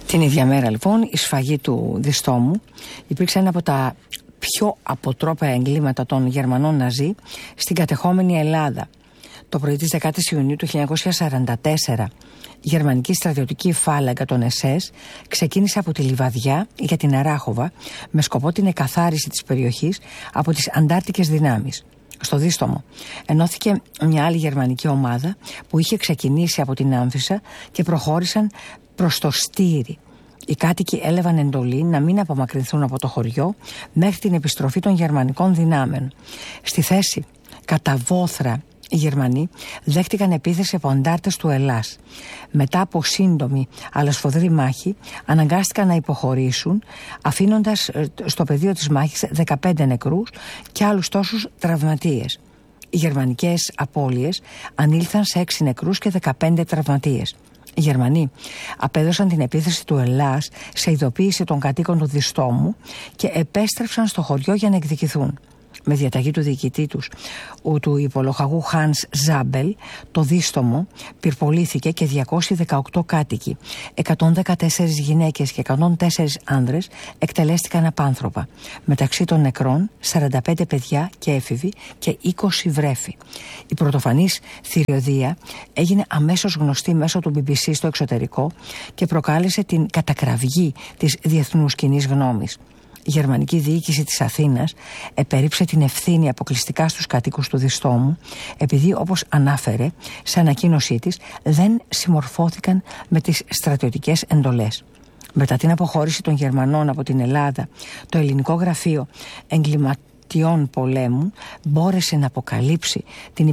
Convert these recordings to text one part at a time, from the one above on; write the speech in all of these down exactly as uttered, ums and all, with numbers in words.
Την ίδια μέρα λοιπόν η σφαγή του Διστόμου υπήρξε ένα από τα πιο αποτρόπαια εγκλήματα των Γερμανών Ναζί στην κατεχόμενη Ελλάδα. Το πρωί της δεκάτης Ιουνίου του χίλια εννιακόσια σαράντα τέσσερα η γερμανική στρατιωτική φάλαγγα των ες ες ξεκίνησε από τη Λιβαδιά για την Αράχοβα με σκοπό την εκαθάριση της περιοχής από τις αντάρτικες δυνάμεις. Στο Δίστομο ενώθηκε μια άλλη γερμανική ομάδα που είχε ξεκινήσει από την Άμφισσα και προχώρησαν προς το Στήρι. Οι κάτοικοι έλαβαν εντολή να μην απομακρυνθούν από το χωριό μέχρι την επιστροφή των γερμανικών δυνάμεων. Στη θέση κατά βόθρα οι Γερμανοί δέχτηκαν επίθεση από αντάρτες του Ελλάς. Μετά από σύντομη αλλά σφοδρή μάχη αναγκάστηκαν να υποχωρήσουν, αφήνοντας στο πεδίο της μάχης δεκαπέντε νεκρούς και άλλους τόσους τραυματίες. Οι γερμανικές απώλειες ανήλθαν σε έξι νεκρούς και δεκαπέντε τραυματίες. Οι Γερμανοί απέδωσαν την επίθεση του Ελλάς σε ειδοποίηση των κατοίκων του Διστόμου και επέστρεψαν στο χωριό για να εκδικηθούν. Με διαταγή του διοικητή τους, του υπολοχαγού Χανς Ζάμπελ, το Δίστομο πυρπολήθηκε και διακόσιοι δεκαοκτώ κάτοικοι, εκατόν δεκατέσσερις γυναίκες και εκατόν τέσσερις άνδρες εκτελέστηκαν απάνθρωπα. Μεταξύ των νεκρών σαράντα πέντε παιδιά και έφηβοι και είκοσι βρέφη. Η πρωτοφανής θηριωδία έγινε αμέσως γνωστή μέσω του μπι μπι σι στο εξωτερικό και προκάλεσε την κατακραυγή της διεθνούς κοινής γνώμης. Η γερμανική διοίκηση της Αθήνας επέριψε την ευθύνη αποκλειστικά στους κατοίκους του Διστόμου, επειδή, όπως ανάφερε σε ανακοίνωσή της, δεν συμμορφώθηκαν με τις στρατιωτικές εντολές. Μετά την αποχώρηση των Γερμανών από την Ελλάδα, το ελληνικό γραφείο εγκληματιών πολέμου μπόρεσε να αποκαλύψει την,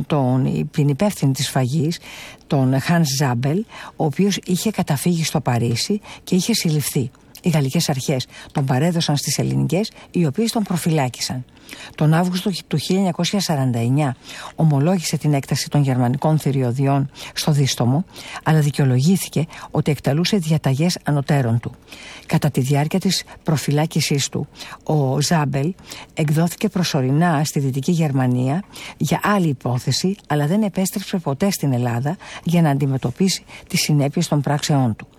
τον, την υπεύθυνη της σφαγής, τον Χανς Ζάμπελ, ο οποίος είχε καταφύγει στο Παρίσι και είχε συλληφθεί. Οι γαλλικές αρχές τον παρέδωσαν στις ελληνικές, οι οποίες τον προφυλάκησαν. Τον Αύγουστο του χίλια εννιακόσια σαράντα εννιά ομολόγησε την έκταση των γερμανικών θηριωδιών στο Δίστομο, αλλά δικαιολογήθηκε ότι εκτελούσε διαταγές ανωτέρων του. Κατά τη διάρκεια της προφυλάκησής του, ο Ζάμπελ εκδόθηκε προσωρινά στη Δυτική Γερμανία για άλλη υπόθεση, αλλά δεν επέστρεψε ποτέ στην Ελλάδα για να αντιμετωπίσει τις συνέπειες των πράξεών του.